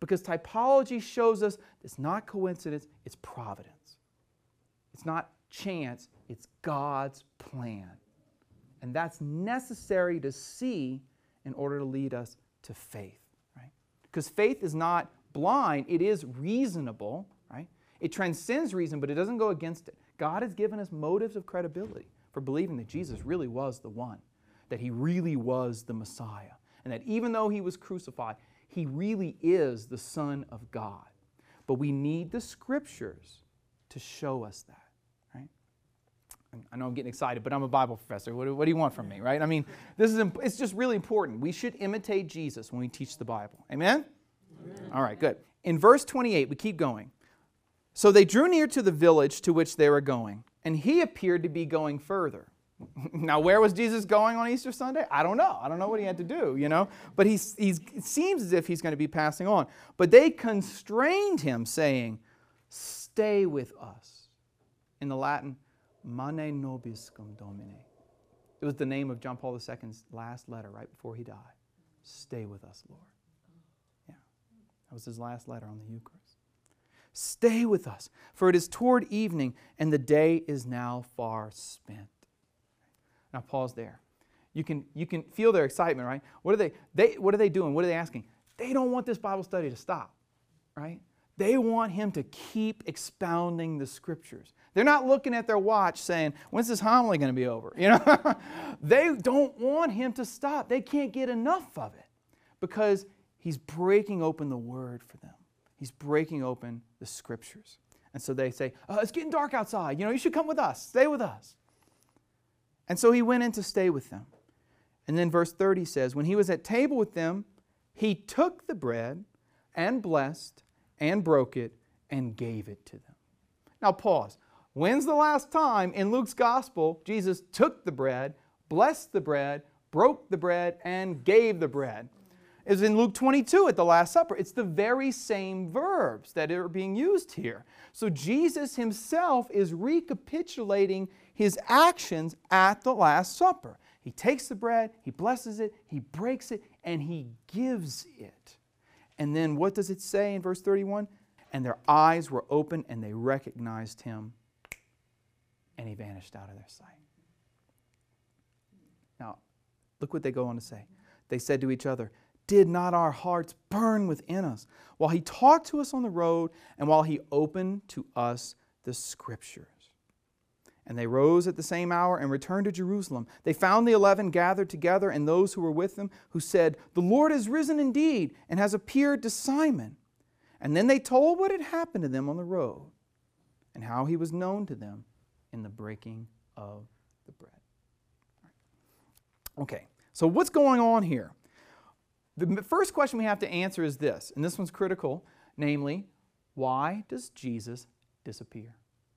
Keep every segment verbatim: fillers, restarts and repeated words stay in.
Because typology shows us it's not coincidence, it's providence. It's not chance, it's God's plan. And that's necessary to see in order to lead us to faith, right? Because faith is not blind, it is reasonable, right? It transcends reason, but it doesn't go against it. God has given us motives of credibility for believing that Jesus really was the one, that He really was the Messiah, and that even though He was crucified, He really is the Son of God. But we need the Scriptures to show us that. I know I'm getting excited, but I'm a Bible professor. What do, what do you want from me, right? I mean, this is it's just really important. We should imitate Jesus when we teach the Bible. Amen? Amen? All right, good. In verse twenty-eight, we keep going. So they drew near to the village to which they were going, and He appeared to be going further. Now, where was Jesus going on Easter Sunday? I don't know. I don't know what He had to do, you know. But he's, he's, it seems as if He's going to be passing on. But they constrained Him, saying, "Stay with us." In the Latin, Mane nobiscum Domine. It was the name of John Paul the Second's last letter right before he died. Stay with us, Lord. Yeah, that was his last letter on the Eucharist. Stay with us, for it is toward evening, and the day is now far spent. Now pause there. You can, you can feel their excitement, right? What are they, they, what are they doing? What are they asking? They don't want this Bible study to stop, right? They want Him to keep expounding the Scriptures. They're not looking at their watch saying, when's this homily going to be over? You know, they don't want Him to stop. They can't get enough of it because He's breaking open the Word for them. He's breaking open the Scriptures. And so they say, oh, it's getting dark outside. You know, you should come with us. Stay with us. And so He went in to stay with them. And then verse thirty says, when He was at table with them, He took the bread and blessed and broke it and gave it to them. Now pause. When's the last time in Luke's Gospel Jesus took the bread, blessed the bread, broke the bread, and gave the bread? It was in Luke twenty-two at the Last Supper. It's the very same verbs that are being used here. So Jesus Himself is recapitulating His actions at the Last Supper. He takes the bread, He blesses it, He breaks it, and He gives it. And then what does it say in verse thirty-one? And their eyes were open and they recognized Him, and He vanished out of their sight. Now, look what they go on to say. They said to each other, did not our hearts burn within us while He talked to us on the road and while He opened to us the Scriptures? And they rose at the same hour and returned to Jerusalem. They found the eleven gathered together and those who were with them, who said, the Lord is risen indeed and has appeared to Simon. And then they told what had happened to them on the road and how He was known to them in the breaking of the bread. Okay, so what's going on here? The first question we have to answer is this, and this one's critical, namely, why does Jesus disappear?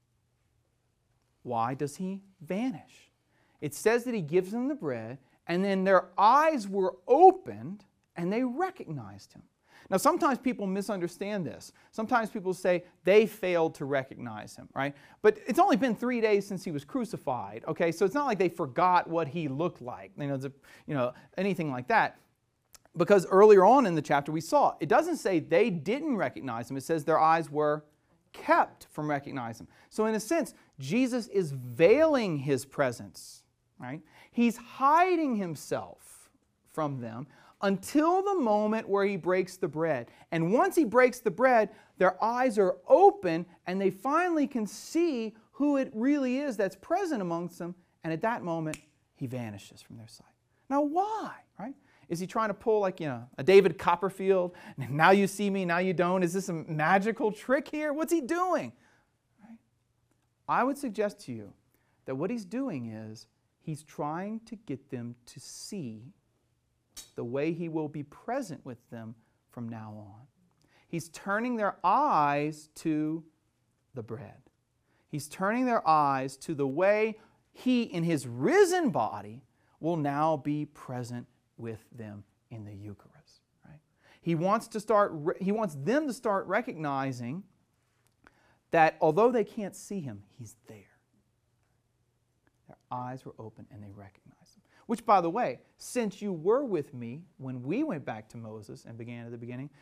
Why does He vanish? It says that He gives them the bread, and then their eyes were opened, and they recognized Him. Now, sometimes people misunderstand this. Sometimes people say they failed to recognize Him, right? But it's only been three days since He was crucified, okay? So it's not like they forgot what He looked like, you know, the, you know, anything like that. Because earlier on in the chapter we saw, it doesn't say they didn't recognize Him. It says their eyes were kept from recognizing Him. So in a sense, Jesus is veiling His presence, right? He's hiding Himself from them until the moment where He breaks the bread. And once He breaks the bread, their eyes are open and they finally can see who it really is that's present amongst them. And at that moment, He vanishes from their sight. Now why, right? Is He trying to pull like, you know, a David Copperfield? Now you see me, now you don't. Is this a magical trick here? What's He doing? Right? I would suggest to you that what He's doing is He's trying to get them to see the way He will be present with them from now on. He's turning their eyes to the bread. He's turning their eyes to the way He, in His risen body, will now be present with them in the Eucharist. Right? He wants to start. He wants them to start recognizing that although they can't see Him, He's there. Their eyes were open and they recognized Him. Which, by the way, since you were with me when we went back to Moses and began at the beginning,